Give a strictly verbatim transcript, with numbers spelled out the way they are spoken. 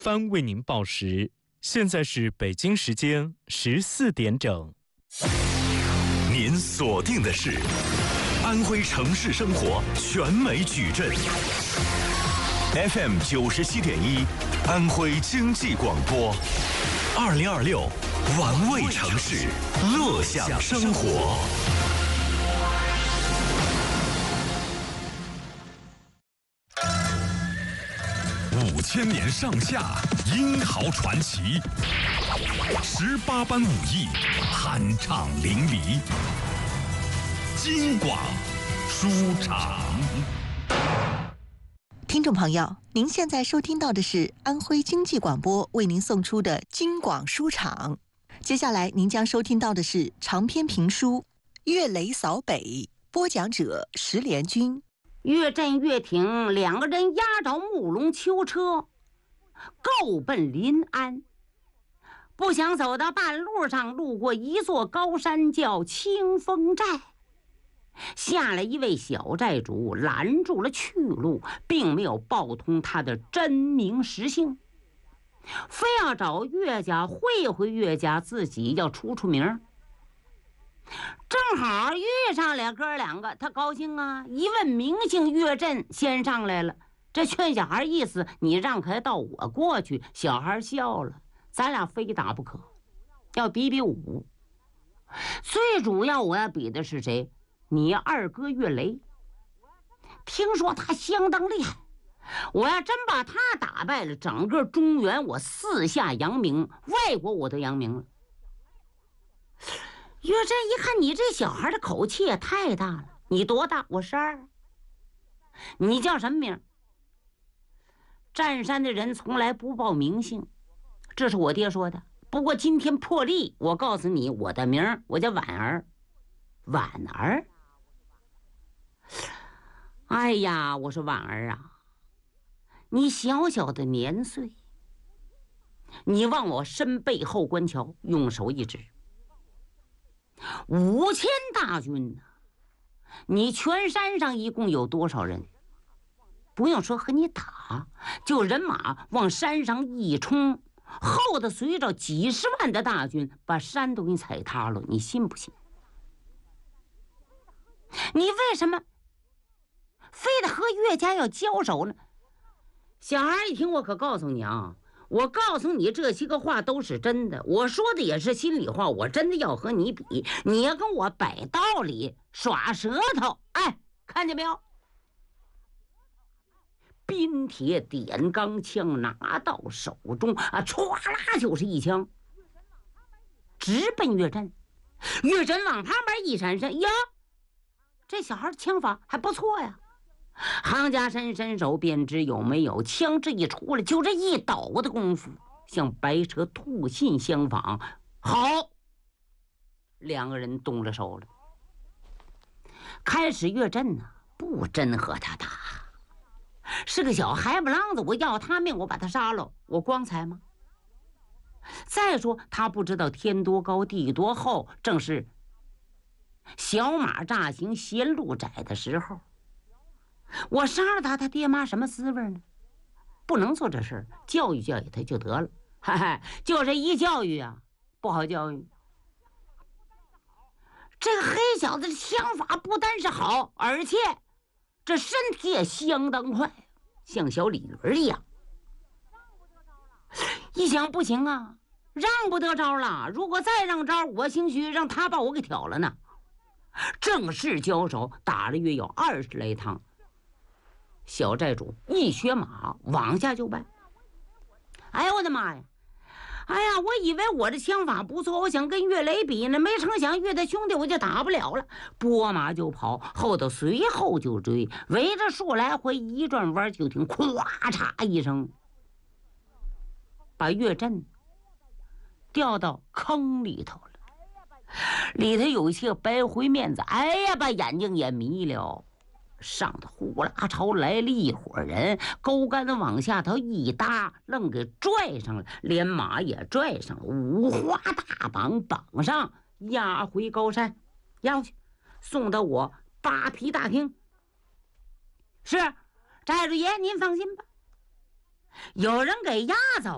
帆为您报时，现在是北京时间十四点整。 您锁定的是安徽城市生活全美矩阵 F M 九十七点一，安徽经济广播，二零二六玩味城市，乐享生活。五千年上下，英豪传奇；十八般武艺，酣畅淋漓。京广书场。 听众朋友，您现在收听到的是安徽经济广播为您送出的京广书场。接下来您将收听到的是长篇评书《岳雷扫北》，播讲者石连军。 岳震、岳挺两个人押着木龙囚车，够奔临安。不想走到半路上，路过一座高山，叫清风寨。下来一位小寨主，拦住了去路，并没有报通他的真名实姓，非要找岳家会会岳家，自己要出出名。正好遇上了哥两个，他高兴啊！一问名姓，岳震先上来了。这劝小孩意思，你让开道，我过去。小孩笑了，咱俩非打不可，要比比武。最主要我要比的是谁？你二哥岳雷。听说他相当厉害，我要真把他打败了，整个中原我四下扬名，外国我都扬名了。岳震一看，你这小孩的口气也太大了。你多大？我十二。你叫什么名？占山的人从来不报名姓，这是我爹说的。不过今天破例，我告诉你我的名，我叫婉儿。婉儿？哎呀，我说婉儿啊，你小小的年岁，你往我身背后观瞧，用手一指。五千大军呢、啊，你全山上一共有多少人？不用说和你打，就人马往山上一冲，后头随着几十万的大军，把山都给你踩塌了，你信不信？你为什么非得和岳家要交手呢？小孩一听，我可告诉你啊，我告诉你，这些个话都是真的，我说的也是心里话，我真的要和你比，你要跟我摆道理，耍舌头，哎，看见没有？冰铁点钢枪拿到手中啊，唰啦就是一枪，直奔岳震。岳震往旁边一闪身，呀，这小孩枪法还不错呀。行家伸伸手便知有没有，枪这一出来，就这一抖的功夫，像白蛇吐信相仿。好，两个人动了手了。开始岳震呢、啊，不真和他打，是个小孩不啷子，我要他命，我把他杀了，我光彩吗？再说他不知道天多高地多厚，正是小马乍行嫌路窄的时候。我杀了他，他爹妈什么滋味呢？不能做这事，教育教育他就得了。哈哈，就这一教育啊，不好教育。这个黑小子的枪法不单是好，而且这身体也相当快，像小鲤鱼一样。一想不行啊，让不得招了，如果再让招，我兴许让他把我给挑了呢。正式交手，打了约有二十来趟。小寨主一学马往下就掰。哎呀，我的妈呀！哎呀，我以为我的枪法不错，我想跟岳雷比呢，没成想岳的兄弟我就打不了了，拨马就跑，后头随后就追，围着树来回一转弯，就听咵嚓一声，把岳震掉到坑里头了。里头有些白灰面子，哎呀，把眼睛也迷了。上头呼啦朝来了一伙人，钩竿子往下头一搭，愣给拽上了，连马也拽上了，五花大绑绑上，押回高山，押回去，送到我扒皮大厅。是，寨主爷您放心吧，有人给押走